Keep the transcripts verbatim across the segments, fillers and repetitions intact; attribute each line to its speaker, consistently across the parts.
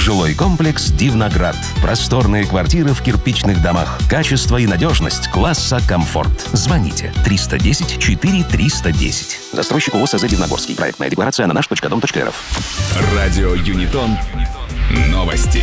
Speaker 1: Жилой комплекс «Дивноград». Просторные квартиры в кирпичных домах. Качество и надежность класса комфорт. Звоните триста десять четыре триста десять. Застройщик ООО СЗ «Дивногорский». Проектная декларация на наш точка дом точка эр эф.
Speaker 2: Радио Юнитон. Новости.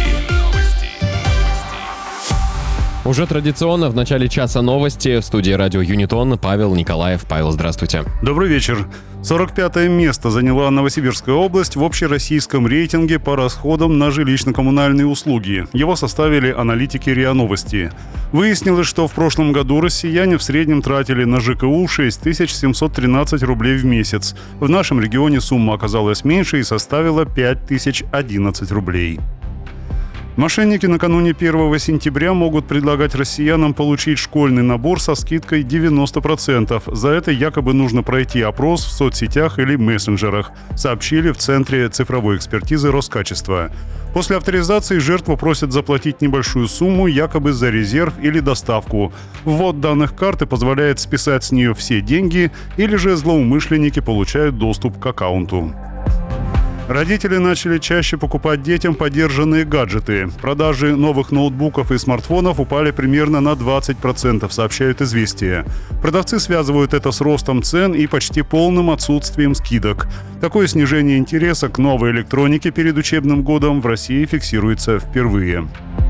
Speaker 3: Уже традиционно в начале часа новости. В студии радио Юнитон Павел Николаев. Павел, здравствуйте.
Speaker 4: Добрый вечер. сорок пятое место заняла Новосибирская область в общероссийском рейтинге по расходам на жилищно-коммунальные услуги. Его составили аналитики РИА Новости. Выяснилось, что в прошлом году россияне в среднем тратили на ЖКУ шесть тысяч семьсот тринадцать рублей в месяц. В нашем регионе сумма оказалась меньше и составила пять тысяч одиннадцать рублей. Мошенники накануне первого сентября могут предлагать россиянам получить школьный набор со скидкой девяносто процентов. За это якобы нужно пройти опрос в соцсетях или мессенджерах, сообщили в Центре цифровой экспертизы Роскачества. После авторизации жертву просят заплатить небольшую сумму, якобы за резерв или доставку. Ввод данных карты позволяет списать с нее все деньги, или же злоумышленники получают доступ к аккаунту. Родители начали чаще покупать детям подержанные гаджеты. Продажи новых ноутбуков и смартфонов упали примерно на двадцать процентов, сообщают «Известия». Продавцы связывают это с ростом цен и почти полным отсутствием скидок. Такое снижение интереса к новой электронике перед учебным годом в России фиксируется впервые.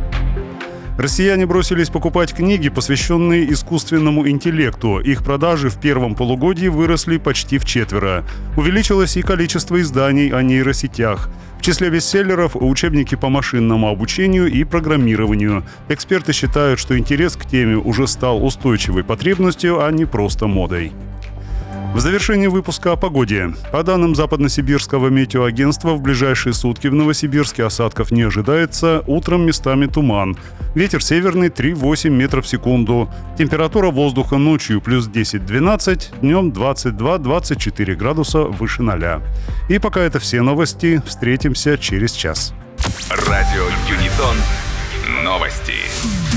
Speaker 4: Россияне бросились покупать книги, посвященные искусственному интеллекту. Их продажи в первом полугодии выросли почти вчетверо. Увеличилось и количество изданий о нейросетях. В числе бестселлеров учебники по машинному обучению и программированию. Эксперты считают, что интерес к теме уже стал устойчивой потребностью, а не просто модой. В завершении выпуска о погоде. По данным Западносибирского метеоагентства, в ближайшие сутки в Новосибирске осадков не ожидается, утром местами туман. Ветер северный три-восемь метров в секунду. Температура воздуха ночью плюс десять-двенадцать, днем двадцать два-двадцать четыре градуса выше ноля. И пока это все новости. Встретимся через час.
Speaker 2: Радио Юнитон. Новости.